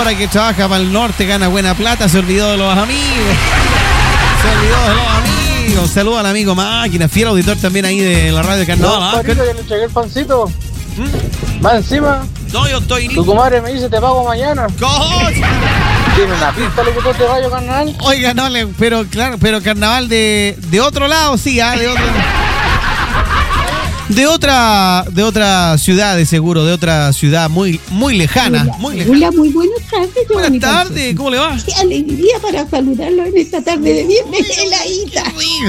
ahora que trabaja para el norte, gana buena plata, se olvidó de los amigos. Saludos al amigo Máquina, fiel auditor también ahí de la radio de Carnaval. No, que le entregué el pancito. Más encima. No, yo estoy ni... Tu comadre me dice, te pago mañana. Tiene una pista lo que tú te vayas a Carnaval. Oiga, no, pero claro, pero Carnaval de otro lado, sí, de otra ciudad, de seguro, de otra ciudad muy lejana. Hola, muy buenas tardes. Buenas tardes, ¿cómo le va? Qué alegría para saludarlo en esta tarde de viernes heladita.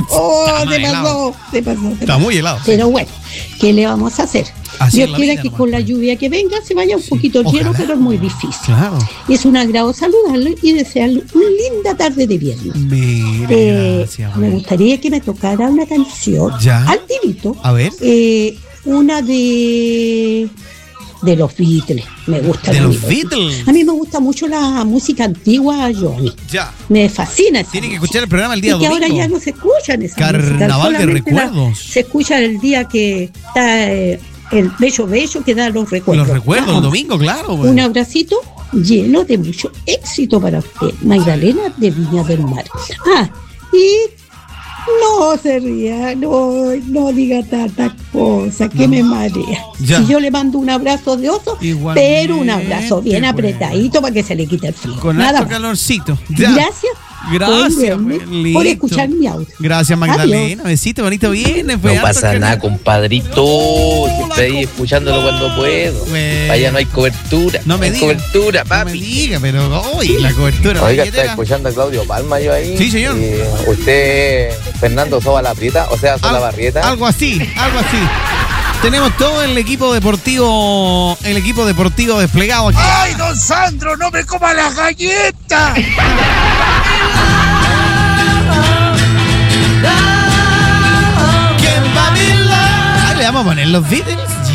Se pasó. Está muy helado. Pero bueno, ¿qué le vamos a hacer? Así Dios quiera que con la lluvia que venga se vaya un poquito lleno, pero es muy difícil. Claro. Es un agrado saludarlo y desearle una linda tarde de viernes. Gracias. Me gustaría que me tocara una canción. ¿Ya? Al tirito. A ver. Una de los Beatles. Me gusta. ¿De los Beatles? A mí me gusta mucho la música antigua, Johnny. Ya. Me fascina esa Tiene que música. escuchar el programa el día domingo. Y ahora ya no se escuchan esas Carnaval de recuerdos. Se escucha el día que está el bello que da los recuerdos. Los recuerdos, el domingo, claro. Un abracito lleno de mucho éxito para usted, Magdalena de Viña del Mar. Y no se ría, no diga tantas cosas que me marea. Ya. Si yo le mando un abrazo de oso, pero un abrazo bien apretadito para que se le quite el frío. Con nada alto más. calorcito. Ya. Gracias por escuchar mi audio. Gracias, Magdalena. Besito, bonito viernes. No pasa nada, compadrito. Estoy escuchándolo cuando puedo. Allá no hay cobertura. No me diga. Cobertura, papi. No me diga, pero hoy la cobertura. Oiga, está escuchando a Claudio Palma yo ahí. Sí, señor. Usted, Fernando Soba la Prieta, o sea, Sola Barrieta. Algo así. Tenemos todo el equipo deportivo desplegado aquí. ¡Ay, don Sandro, no me coma las galletas! Ahí le vamos a poner los Beatles.